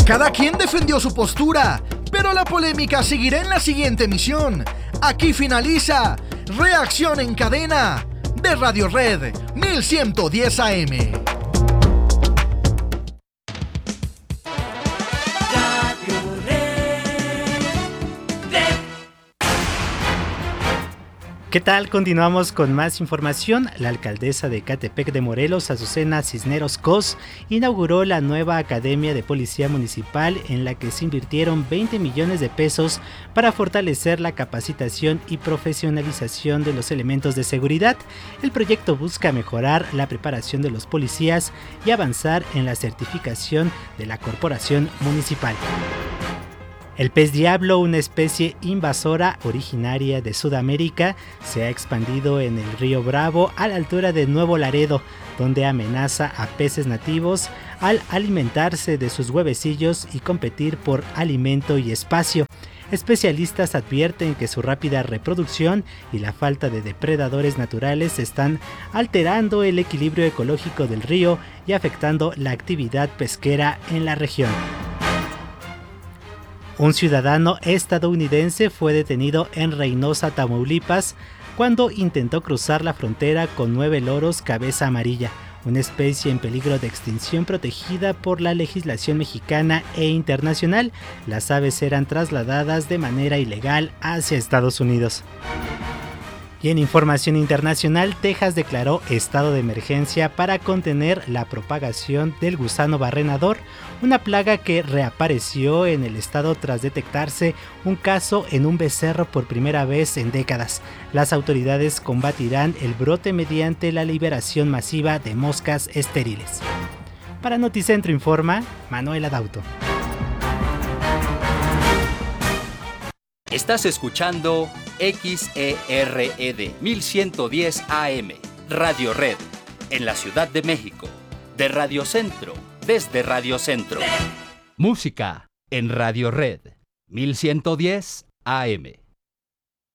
Cada quien defendió su postura, pero la polémica seguirá en la siguiente emisión. Aquí finaliza Reacción en Cadena de Radio Red 1110 AM. ¿Qué tal? Continuamos con más información. La alcaldesa de Ecatepec de Morelos, Azucena Cisneros Cos, inauguró la nueva Academia de Policía Municipal en la que se invirtieron 20 millones de pesos para fortalecer la capacitación y profesionalización de los elementos de seguridad. El proyecto busca mejorar la preparación de los policías y avanzar en la certificación de la corporación municipal. El pez diablo, una especie invasora originaria de Sudamérica, se ha expandido en el río Bravo a la altura de Nuevo Laredo, donde amenaza a peces nativos al alimentarse de sus huevecillos y competir por alimento y espacio. Especialistas advierten que su rápida reproducción y la falta de depredadores naturales están alterando el equilibrio ecológico del río y afectando la actividad pesquera en la región. Un ciudadano estadounidense fue detenido en Reynosa, Tamaulipas, cuando intentó cruzar la frontera con 9 loros cabeza amarilla, una especie en peligro de extinción protegida por la legislación mexicana e internacional. Las aves eran trasladadas de manera ilegal hacia Estados Unidos. Y en información internacional, Texas declaró estado de emergencia para contener la propagación del gusano barrenador, una plaga que reapareció en el estado tras detectarse un caso en un becerro por primera vez en décadas. Las autoridades combatirán el brote mediante la liberación masiva de moscas estériles. Para Noticentro informa Manuel Adauto. Estás escuchando XERED 1110 AM, Radio Red, en la Ciudad de México, de Radio Centro, desde Radio Centro. Música en Radio Red 1110 AM.